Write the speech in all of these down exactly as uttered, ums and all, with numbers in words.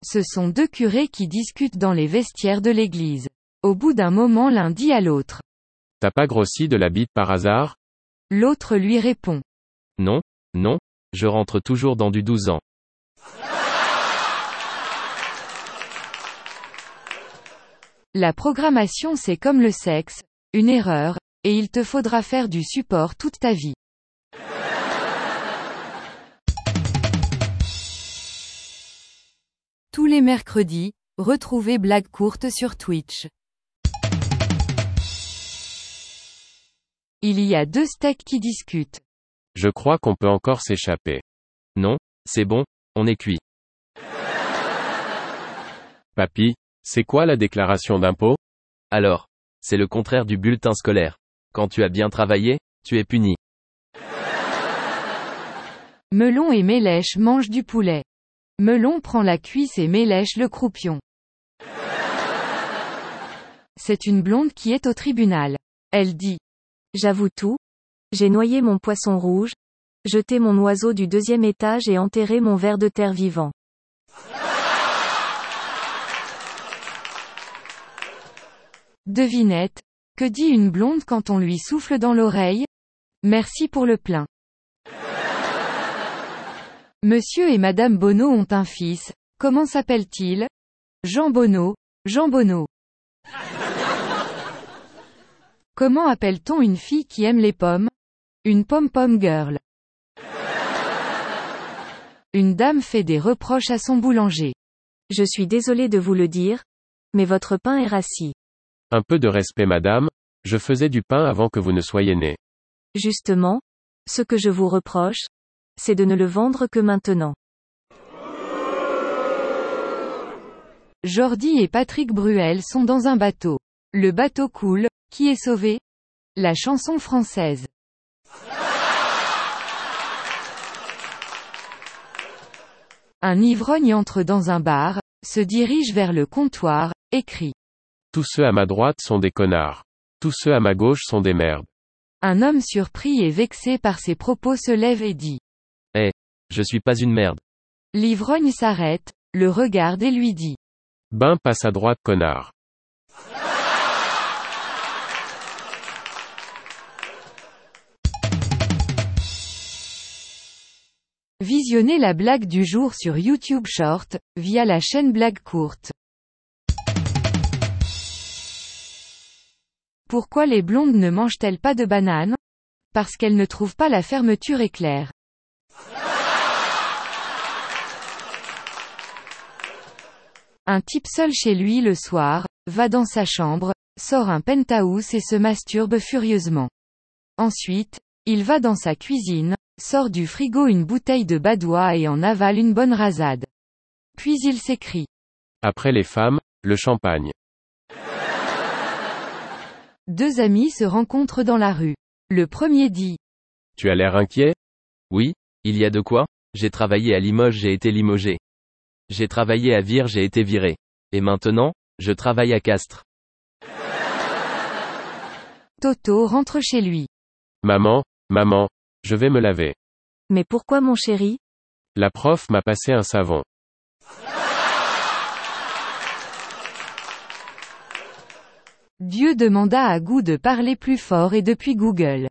Ce sont deux curés qui discutent dans les vestiaires de l'église. Au bout d'un moment l'un dit à l'autre. T'as pas grossi de la bite par hasard? L'autre lui répond. Non, non, je rentre toujours dans du douze ans. La programmation c'est comme le sexe, une erreur, et il te faudra faire du support toute ta vie. Tous les mercredis, retrouvez Blague courte sur Twitch. Il y a deux steaks qui discutent. Je crois qu'on peut encore s'échapper. Non, c'est bon, on est cuit. Papy, c'est quoi la déclaration d'impôt? Alors, c'est le contraire du bulletin scolaire. Quand tu as bien travaillé, tu es puni. Melon et Mélèche mangent du poulet. Melon prend la cuisse et Mélèche le croupion. C'est une blonde qui est au tribunal. Elle dit. J'avoue tout. J'ai noyé mon poisson rouge, jeté mon oiseau du deuxième étage et enterré mon ver de terre vivant. Devinette, que dit une blonde quand on lui souffle dans l'oreille? Merci pour le plein. Monsieur et Madame Bonneau ont un fils, comment s'appelle-t-il? Jean Bonneau, Jean Bonneau. Comment appelle-t-on une fille qui aime les pommes? Une pom-pom girl. Une dame fait des reproches à son boulanger. Je suis désolé de vous le dire, mais votre pain est rassis. Un peu de respect madame, je faisais du pain avant que vous ne soyez née. Justement, ce que je vous reproche, c'est de ne le vendre que maintenant. Jordi et Patrick Bruel sont dans un bateau. Le bateau coule, qui est sauvé? La chanson française. Un ivrogne entre dans un bar, se dirige vers le comptoir, et crie. Tous ceux à ma droite sont des connards. Tous ceux à ma gauche sont des merdes. Un homme surpris et vexé par ses propos se lève et dit. Eh, hey, je suis pas une merde. L'ivrogne s'arrête, le regarde et lui dit. Ben passe à droite connard. Visionnez la blague du jour sur YouTube Short, via la chaîne Blague courte. Pourquoi les blondes ne mangent-elles pas de bananes? Parce qu'elles ne trouvent pas la fermeture éclair. Un type seul chez lui le soir, va dans sa chambre, sort un penthouse et se masturbe furieusement. Ensuite, il va dans sa cuisine, sort du frigo une bouteille de badois et en avale une bonne rasade. Puis il s'écrie. Après les femmes, le champagne. Deux amis se rencontrent dans la rue. Le premier dit. Tu as l'air inquiet? Oui, il y a de quoi, j'ai travaillé à Limoges, j'ai été limogé. J'ai travaillé à Vire, j'ai été viré. Et maintenant, je travaille à Castres. Toto rentre chez lui. Maman, maman, je vais me laver. Mais pourquoi mon chéri? La prof m'a passé un savon. Dieu demanda à Gou de parler plus fort et depuis Google.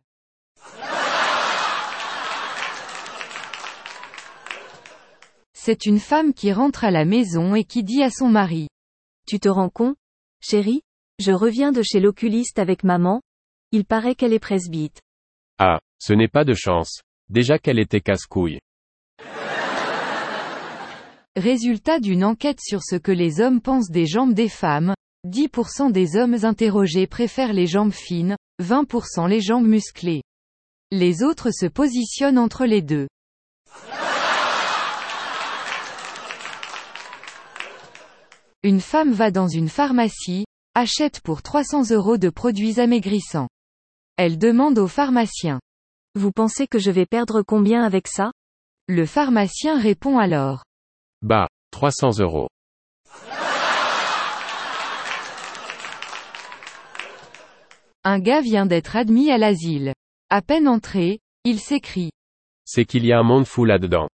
C'est une femme qui rentre à la maison et qui dit à son mari. Tu te rends compte, chéri? Je reviens de chez l'oculiste avec maman. Il paraît qu'elle est presbyte. Ah, ce n'est pas de chance. Déjà qu'elle était casse-couille. Résultat d'une enquête sur ce que les hommes pensent des jambes des femmes, dix pour cent des hommes interrogés préfèrent les jambes fines, vingt pour cent les jambes musclées. Les autres se positionnent entre les deux. Une femme va dans une pharmacie, achète pour trois cents euros de produits amaigrissants. Elle demande au pharmacien. Vous pensez que je vais perdre combien avec ça? Le pharmacien répond alors. Bah, trois cents euros. Un gars vient d'être admis à l'asile. À peine entré, il s'écrie. C'est qu'il y a un monde fou là-dedans.